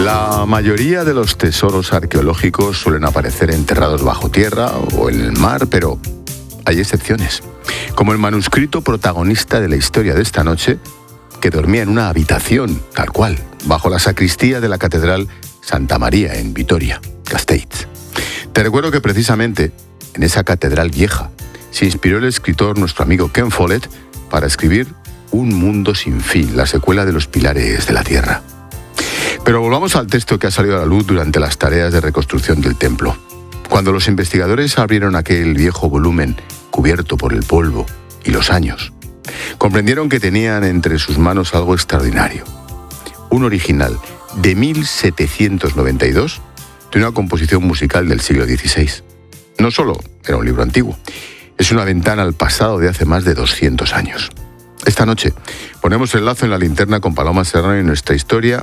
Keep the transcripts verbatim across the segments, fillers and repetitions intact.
La mayoría de los tesoros arqueológicos suelen aparecer enterrados bajo tierra o en el mar, pero hay excepciones. Como el manuscrito protagonista de la historia de esta noche, que dormía en una habitación, tal cual, bajo la sacristía de la Catedral Santa María en Vitoria, Gasteiz. Te recuerdo que precisamente en esa catedral vieja se inspiró el escritor, nuestro amigo Ken Follett, para escribir Un mundo sin fin, la secuela de Los pilares de la tierra. Pero volvamos al texto que ha salido a la luz durante las tareas de reconstrucción del templo. Cuando los investigadores abrieron aquel viejo volumen cubierto por el polvo y los años, comprendieron que tenían entre sus manos algo extraordinario. Un original de mil setecientos noventa y dos de una composición musical del siglo dieciséis. No solo era un libro antiguo, es una ventana al pasado de hace más de doscientos años. Esta noche ponemos el lazo en la linterna con Paloma Serrano y nuestra historia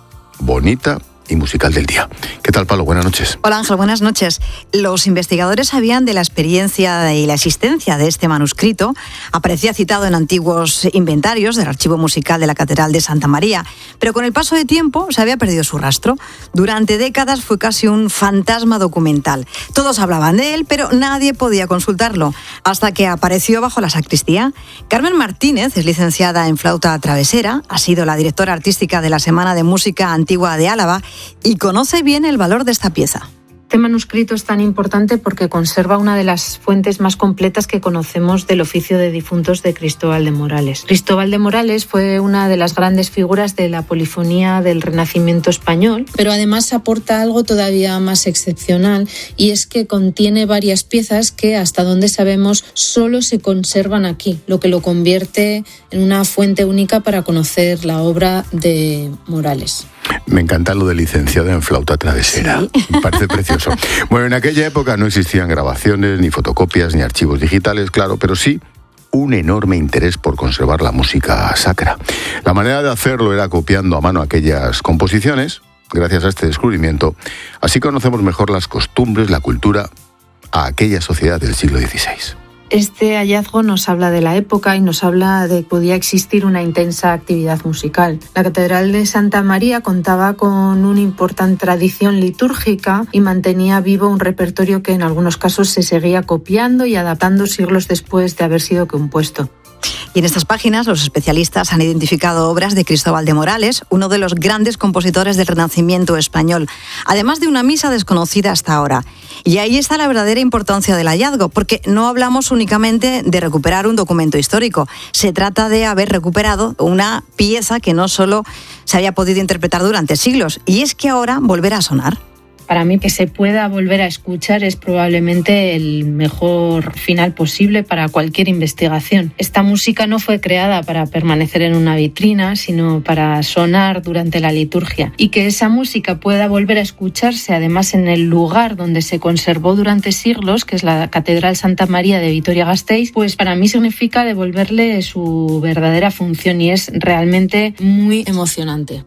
bonita y musical del día. ¿Qué tal, Palo? Buenas noches. Hola, Ángel. Buenas noches. Los investigadores sabían de la experiencia y la existencia de este manuscrito. Aparecía citado en antiguos inventarios del archivo musical de la Catedral de Santa María, pero con el paso de tiempo se había perdido su rastro. Durante décadas fue casi un fantasma documental. Todos hablaban de él, pero nadie podía consultarlo, hasta que apareció bajo la sacristía. Carmen Martínez es licenciada en flauta travesera, ha sido la directora artística de la Semana de Música Antigua de Álava y conoce bien el valor de esta pieza. Este manuscrito es tan importante porque conserva una de las fuentes más completas que conocemos del oficio de difuntos de Cristóbal de Morales. Cristóbal de Morales fue una de las grandes figuras de la polifonía del Renacimiento español, pero además aporta algo todavía más excepcional, y es que contiene varias piezas que, hasta donde sabemos, solo se conservan aquí, lo que lo convierte en una fuente única para conocer la obra de Morales. Me encanta lo de licenciado en flauta travesera. Sí. Me parece precioso. Bueno, en aquella época no existían grabaciones, ni fotocopias, ni archivos digitales, claro, pero sí un enorme interés por conservar la música sacra. La manera de hacerlo era copiando a mano aquellas composiciones. Gracias a este descubrimiento, así conocemos mejor las costumbres, la cultura a aquella sociedad del siglo dieciséis. Este hallazgo nos habla de la época y nos habla de que podía existir una intensa actividad musical. La Catedral de Santa María contaba con una importante tradición litúrgica y mantenía vivo un repertorio que en algunos casos se seguía copiando y adaptando siglos después de haber sido compuesto. Y en estas páginas los especialistas han identificado obras de Cristóbal de Morales, uno de los grandes compositores del Renacimiento español, además de una misa desconocida hasta ahora. Y ahí está la verdadera importancia del hallazgo, porque no hablamos únicamente de recuperar un documento histórico. Se trata de haber recuperado una pieza que no solo se había podido interpretar durante siglos, y es que ahora volverá a sonar. Para mí, que se pueda volver a escuchar es probablemente el mejor final posible para cualquier investigación. Esta música no fue creada para permanecer en una vitrina, sino para sonar durante la liturgia. Y que esa música pueda volver a escucharse, además, en el lugar donde se conservó durante siglos, que es la Catedral Santa María de Vitoria-Gasteiz, pues para mí significa devolverle su verdadera función, y es realmente muy emocionante.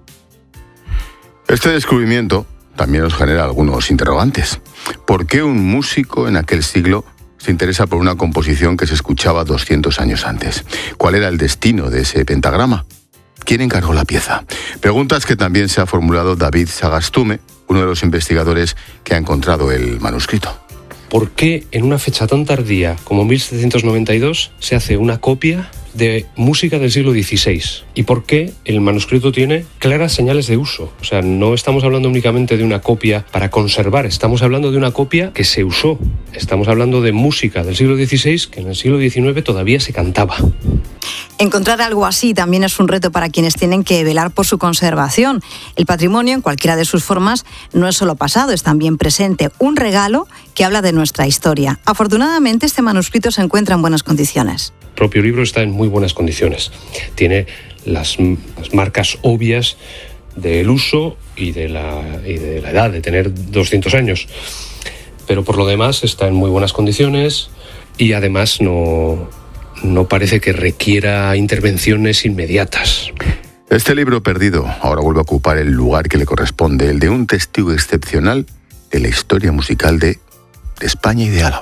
Este descubrimiento también nos genera algunos interrogantes. ¿Por qué un músico en aquel siglo se interesa por una composición que se escuchaba doscientos años antes? ¿Cuál era el destino de ese pentagrama? ¿Quién encargó la pieza? Preguntas que también se ha formulado David Sagastume, uno de los investigadores que ha encontrado el manuscrito. ¿Por qué en una fecha tan tardía como mil setecientos noventa y dos se hace una copia de música del siglo dieciséis? ¿Y por qué el manuscrito tiene claras señales de uso? O sea, no estamos hablando únicamente de una copia para conservar, estamos hablando de una copia que se usó. Estamos hablando de música del siglo dieciséis que en el siglo diecinueve todavía se cantaba. Encontrar algo así también es un reto para quienes tienen que velar por su conservación. El patrimonio, en cualquiera de sus formas, no es solo pasado, es también presente. Un regalo que habla de nuestra historia. Afortunadamente, este manuscrito se encuentra en buenas condiciones. El propio libro está en muy buenas condiciones. Tiene las, las marcas obvias del uso y de, la, y de la edad, de tener doscientos años. Pero por lo demás está en muy buenas condiciones y además no, no parece que requiera intervenciones inmediatas. Este libro perdido ahora vuelve a ocupar el lugar que le corresponde, el de un testigo excepcional de la historia musical de, de España y de Álava.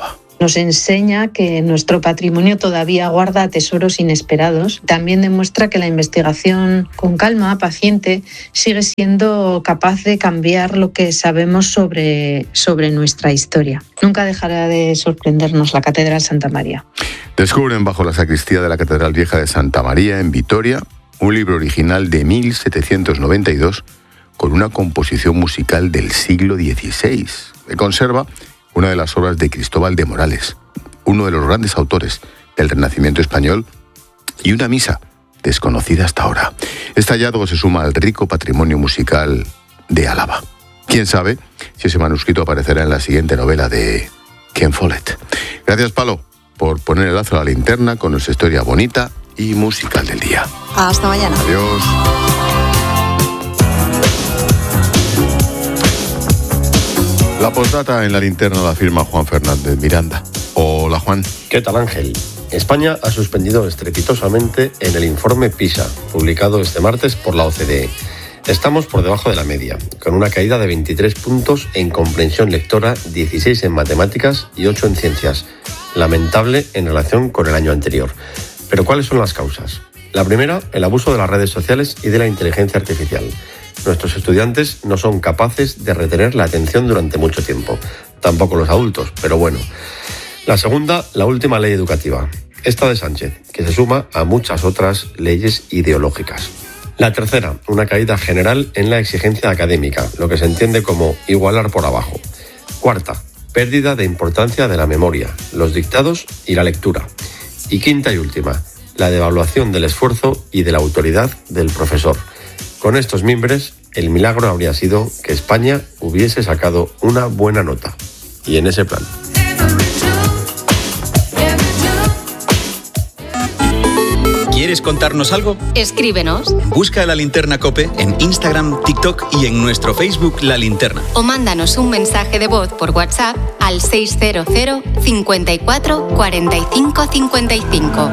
Nos enseña que nuestro patrimonio todavía guarda tesoros inesperados. También demuestra que la investigación con calma, paciente, sigue siendo capaz de cambiar lo que sabemos sobre, sobre nuestra historia. Nunca dejará de sorprendernos la Catedral Santa María. Descubren bajo la sacristía de la Catedral Vieja de Santa María, en Vitoria, un libro original de mil setecientos noventa y dos con una composición musical del siglo dieciséis. Que conserva una de las obras de Cristóbal de Morales, uno de los grandes autores del Renacimiento español, y una misa desconocida hasta ahora. Este hallazgo se suma al rico patrimonio musical de Álava. Quién sabe si ese manuscrito aparecerá en la siguiente novela de Ken Follett. Gracias, Palo, por poner el lazo a la linterna con nuestra historia bonita y musical del día. Hasta mañana. Adiós. La postdata en la linterna la firma Juan Fernández Miranda. Hola, Juan. ¿Qué tal, Ángel? España ha suspendido estrepitosamente en el informe PISA, publicado este martes por la O C D E. Estamos por debajo de la media, con una caída de veintitrés puntos en comprensión lectora, dieciséis en matemáticas y ocho en ciencias. Lamentable en relación con el año anterior. Pero ¿cuáles son las causas? La primera, el abuso de las redes sociales y de la inteligencia artificial. Nuestros estudiantes no son capaces de retener la atención durante mucho tiempo. Tampoco los adultos, pero bueno. La segunda, la última ley educativa. Esta de Sánchez, que se suma a muchas otras leyes ideológicas. La tercera, una caída general en la exigencia académica, lo que se entiende como igualar por abajo. Cuarta, pérdida de importancia de la memoria, los dictados y la lectura. Y quinta y última, la devaluación del esfuerzo y de la autoridad del profesor. Con estos mimbres, el milagro habría sido que España hubiese sacado una buena nota. Y en ese plan. ¿Quieres contarnos algo? Escríbenos. Busca La Linterna COPE en Instagram, TikTok y en nuestro Facebook La Linterna. O mándanos un mensaje de voz por WhatsApp al seis cero cero, cinco cuatro, cuatro cinco cinco cinco.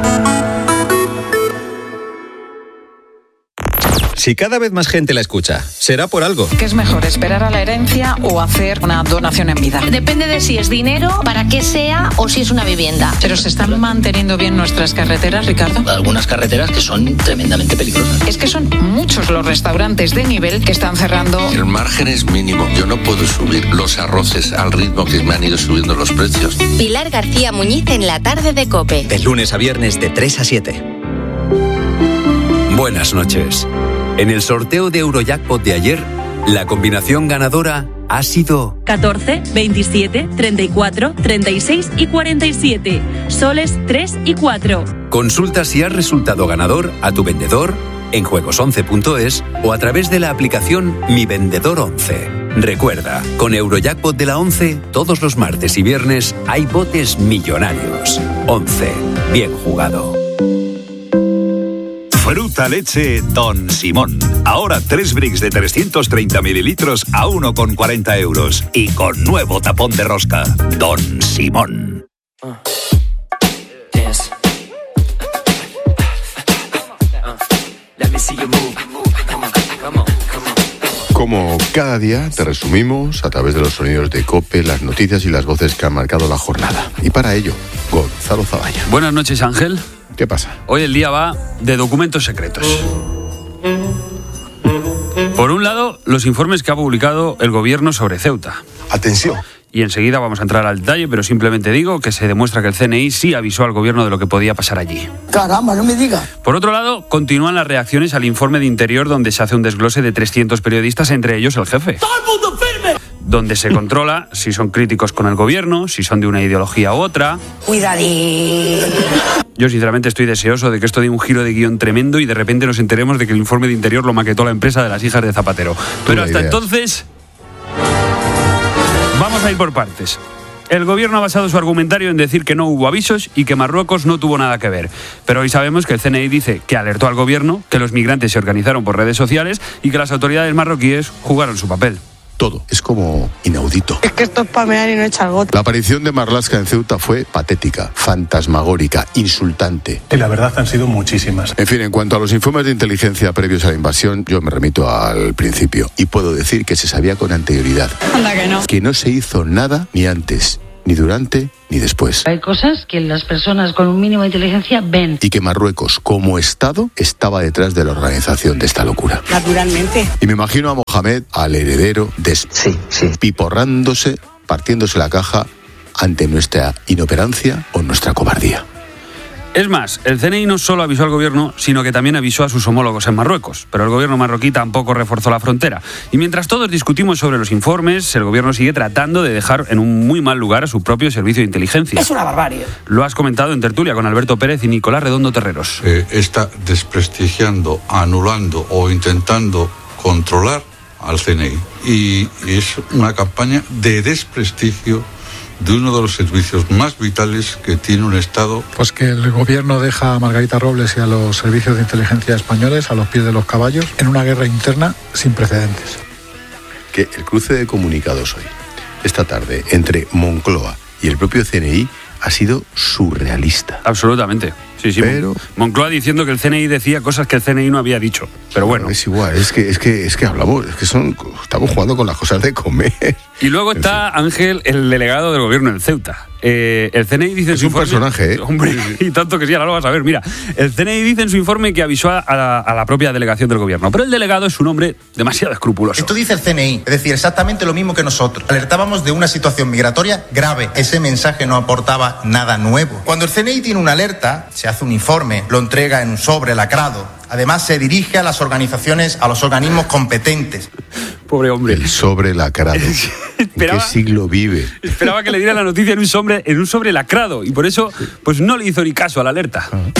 Si cada vez más gente la escucha, será por algo. ¿Qué es mejor, esperar a la herencia o hacer una donación en vida? Depende de si es dinero, para qué sea o si es una vivienda. ¿Pero se están manteniendo bien nuestras carreteras, Ricardo? Algunas carreteras que son tremendamente peligrosas. Es que son muchos los restaurantes de nivel que están cerrando. El margen es mínimo. Yo no puedo subir los arroces al ritmo que me han ido subiendo los precios. Pilar García Muñiz en la tarde de COPE. De lunes a viernes de tres a siete. Buenas noches. En el sorteo de Eurojackpot de ayer, la combinación ganadora ha sido catorce, veintisiete, treinta y cuatro, treinta y seis y cuarenta y siete. Soles tres y cuatro. Consulta si has resultado ganador a tu vendedor en juegos once punto es o a través de la aplicación Mi Vendedor once. Recuerda, con Eurojackpot de la once, todos los martes y viernes hay botes millonarios. once. Bien jugado. Fruta leche Don Simón. Ahora tres bricks de trescientos treinta mililitros a uno con cuarenta euros. Y con nuevo tapón de rosca. Don Simón. Como cada día, te resumimos a través de los sonidos de COPE las noticias y las voces que han marcado la jornada. Y para ello, Gonzalo Zavalla. Buenas noches, Ángel. ¿Qué pasa? Hoy el día va de documentos secretos. Por un lado, los informes que ha publicado el gobierno sobre Ceuta. Atención. Y enseguida vamos a entrar al detalle, pero simplemente digo que se demuestra que el C N I sí avisó al gobierno de lo que podía pasar allí. Caramba, no me diga. Por otro lado, continúan las reacciones al informe de Interior, donde se hace un desglose de trescientos periodistas, entre ellos el jefe. ¡Todo el mundo firme! Donde se controla si son críticos con el gobierno, si son de una ideología u otra. Cuidadín. Yo sinceramente estoy deseoso de que esto dé un giro de guión tremendo y de repente nos enteremos de que el informe de Interior lo maquetó la empresa de las hijas de Zapatero. Pero hasta entonces, vamos a ir por partes. El gobierno ha basado su argumentario en decir que no hubo avisos y que Marruecos no tuvo nada que ver. Pero hoy sabemos que el C N I dice que alertó al gobierno, que los migrantes se organizaron por redes sociales y que las autoridades marroquíes jugaron su papel. Todo es como inaudito. Es que esto es pamear y no echar gota. La aparición de Marlaska en Ceuta fue patética, fantasmagórica, insultante. Y la verdad han sido muchísimas. En fin, en cuanto a los informes de inteligencia previos a la invasión, yo me remito al principio. Y puedo decir que se sabía con anterioridad. Anda que no. Que no se hizo nada ni antes ni durante ni después. Hay cosas que las personas con un mínimo de inteligencia ven. Y que Marruecos, como Estado, estaba detrás de la organización de esta locura. Naturalmente. Y me imagino a Mohamed, al heredero, despiporrándose, partiéndose la caja ante nuestra inoperancia o nuestra cobardía. Es más, el C N I no solo avisó al gobierno, sino que también avisó a sus homólogos en Marruecos. Pero el gobierno marroquí tampoco reforzó la frontera. Y mientras todos discutimos sobre los informes, el gobierno sigue tratando de dejar en un muy mal lugar a su propio servicio de inteligencia. Es una barbarie. Lo has comentado en tertulia con Alberto Pérez y Nicolás Redondo Terreros. Eh, está desprestigiando, anulando o intentando controlar al C N I. Y, y es una campaña de desprestigio de uno de los servicios más vitales que tiene un Estado. Pues que el gobierno deja a Margarita Robles y a los servicios de inteligencia españoles a los pies de los caballos en una guerra interna sin precedentes. Que el cruce de comunicados hoy, esta tarde, entre Moncloa y el propio C N I ha sido surrealista. Absolutamente. Sí, sí. Pero Moncloa diciendo que el C N I decía cosas que el C N I no había dicho. Pero bueno. Es igual, es que, es que, es que hablamos, es que son, estamos jugando con las cosas de comer. Y luego está Ángel, el delegado del gobierno en Ceuta. Eh, el C N I dice en es su un informe, personaje, ¿eh? Hombre, y tanto que sí, ahora lo vas a ver. Mira, el C N I dice en su informe que avisó a la, a la propia delegación del gobierno, pero el delegado es un hombre demasiado escrupuloso. Esto dice el C N I, es decir, exactamente lo mismo que nosotros. Alertábamos de una situación migratoria grave. Ese mensaje no aportaba nada nuevo. Cuando el C N I tiene una alerta, se hace un informe, lo entrega en un sobre lacrado. Además, se dirige a las organizaciones, a los organismos competentes. Pobre hombre. El sobre lacrado. Esperaba, ¿en qué siglo vive? Esperaba que le diera la noticia en un sobre, en un sobre lacrado y por eso pues no le hizo ni caso a la alerta. Ah.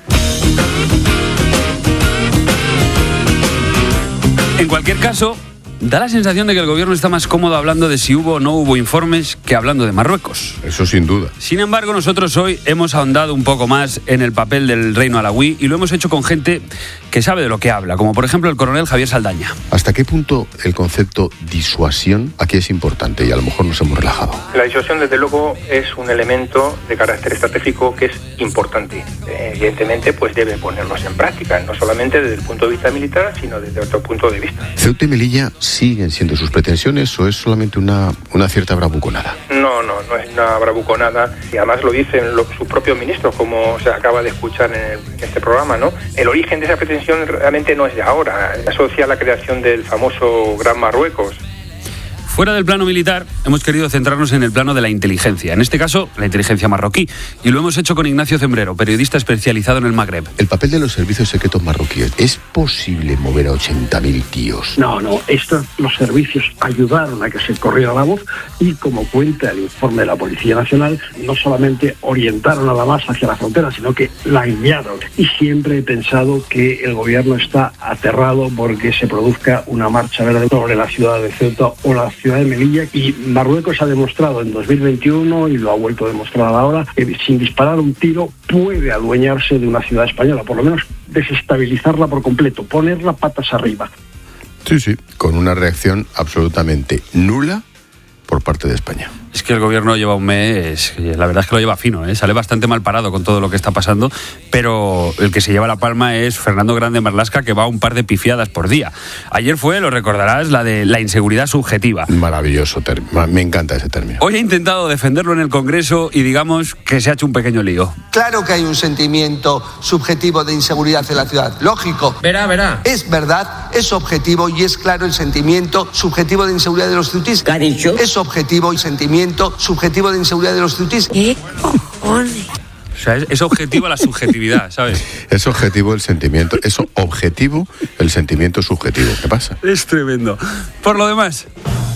En cualquier caso, da la sensación de que el gobierno está más cómodo hablando de si hubo o no hubo informes que hablando de Marruecos. Eso sin duda. Sin embargo, nosotros hoy hemos ahondado un poco más en el papel del reino alauí y lo hemos hecho con gente que sabe de lo que habla, como por ejemplo el coronel Javier Saldaña. ¿Hasta qué punto el concepto disuasión aquí es importante y a lo mejor nos hemos relajado? La disuasión, desde luego, es un elemento de carácter estratégico que es importante. Evidentemente, pues debe ponerlos en práctica, no solamente desde el punto de vista militar, sino desde otro punto de vista. ¿Ceuta y Melilla siguen siendo sus pretensiones o es solamente una, una cierta bravuconada? No, no, no es una bravuconada. Y además lo dicen los, sus propios ministros, como se acaba de escuchar en, el, en este programa, ¿no? El origen de esa pretensión realmente no es de ahora. Asocia a la creación del famoso Gran Marruecos. Fuera del plano militar, hemos querido centrarnos en el plano de la inteligencia, en este caso, la inteligencia marroquí, y lo hemos hecho con Ignacio Zembrero, periodista especializado en el Magreb. El papel de los servicios secretos marroquíes, ¿es posible mover a ochenta mil tíos? No, no, estos, los servicios ayudaron a que se corriera la voz y, como cuenta el informe de la Policía Nacional, no solamente orientaron a la masa hacia la frontera, sino que la guiaron. Y siempre he pensado que el gobierno está aterrado porque se produzca una marcha verde sobre la ciudad de Ceuta o la ciudad de Melilla, y Marruecos ha demostrado en dos mil veintiuno, y lo ha vuelto a demostrar ahora, que sin disparar un tiro puede adueñarse de una ciudad española, por lo menos desestabilizarla por completo, ponerla patas arriba. Sí, sí, con una reacción absolutamente nula por parte de España. Es que el gobierno lleva un mes, la verdad es que lo lleva fino, ¿eh? Sale bastante mal parado con todo lo que está pasando, pero el que se lleva la palma es Fernando Grande Marlaska, que va a un par de pifiadas por día. Ayer fue, lo recordarás, la de la inseguridad subjetiva. Maravilloso término, me encanta ese término. Hoy he intentado defenderlo en el Congreso y digamos que se ha hecho un pequeño lío. Claro que hay un sentimiento subjetivo de inseguridad en la ciudad, lógico. Verá, verá. Es verdad, es objetivo y es claro el sentimiento subjetivo de inseguridad de los ceutíes. ¿Qué ha dicho? Es objetivo y sentimiento subjetivo de inseguridad de los ceutíes. ¿Qué cojones? O sea, es, es objetivo la subjetividad, ¿sabes? Es objetivo el sentimiento, es objetivo el sentimiento subjetivo. ¿Qué pasa? Es tremendo. Por lo demás,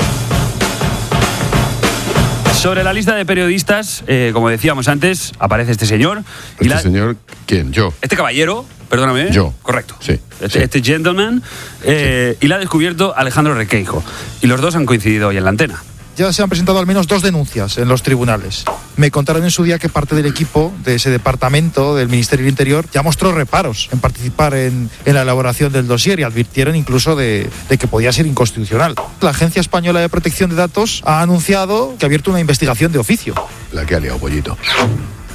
sobre la lista de periodistas, eh, como decíamos antes, aparece este señor. ¿Este y la... señor quién? Yo. Este caballero, perdóname. Yo. Correcto. Sí. Este, sí. este gentleman. Eh, sí. Y la ha descubierto Alejandro Requeijo. Y los dos han coincidido hoy en la antena. Ya se han presentado al menos dos denuncias en los tribunales. Me contaron en su día que parte del equipo de ese departamento del Ministerio del Interior ya mostró reparos en participar en, en la elaboración del dossier y advirtieron incluso de, de que podía ser inconstitucional. La Agencia Española de Protección de Datos ha anunciado que ha abierto una investigación de oficio. La que ha liado, pollito.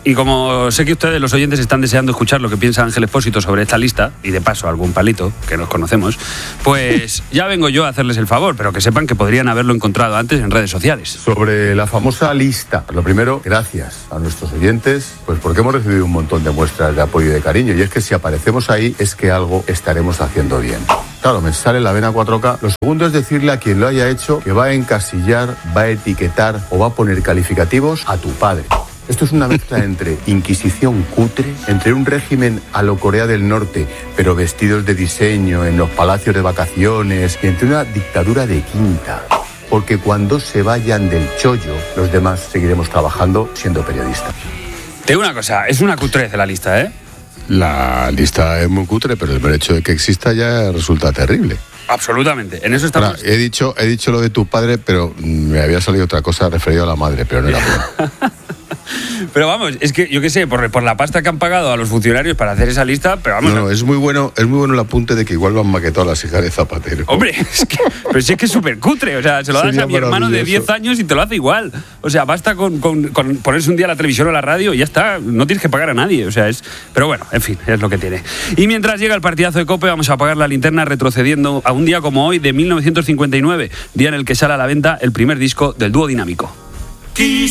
Y como sé que ustedes, los oyentes, están deseando escuchar lo que piensa Ángel Expósito sobre esta lista, y de paso algún palito, que nos conocemos, pues ya vengo yo a hacerles el favor, pero que sepan que podrían haberlo encontrado antes en redes sociales. Sobre la famosa lista, lo primero, gracias a nuestros oyentes, pues porque hemos recibido un montón de muestras de apoyo y de cariño, y es que si aparecemos ahí es que algo estaremos haciendo bien. Claro, me sale la vena cuatro K. Lo segundo es decirle a quien lo haya hecho que va a encasillar, va a etiquetar o va a poner calificativos a tu padre. Esto es una mezcla entre inquisición cutre, entre un régimen a lo Corea del Norte, pero vestidos de diseño en los palacios de vacaciones, y entre una dictadura de quinta. Porque cuando se vayan del chollo, los demás seguiremos trabajando siendo periodistas. Te digo una cosa, es una cutrez de la lista, ¿eh? La lista es muy cutre, pero el hecho de que exista ya resulta terrible. Absolutamente, en eso estamos. Ahora, he dicho, he dicho lo de tu padre, pero me había salido otra cosa referido a la madre, pero no era bueno. Pero vamos, es que yo qué sé, por, por la pasta que han pagado a los funcionarios para hacer esa lista, pero vamos. No, no, es muy bueno, es muy bueno el apunte de que igual lo han maquetado a las hijas de Zapatero. Hombre, es que, pero si es que es súper cutre, o sea, se lo das a mi hermano de diez años y te lo hace igual. O sea, basta con, con, con ponerse un día la televisión o la radio y ya está, no tienes que pagar a nadie, o sea, es. Pero bueno, en fin, es lo que tiene. Y mientras llega el partidazo de COPE, vamos a apagar la linterna retrocediendo a un día como hoy de mil novecientos cincuenta y nueve, día en el que sale a la venta el primer disco del dúo dinámico. Quizás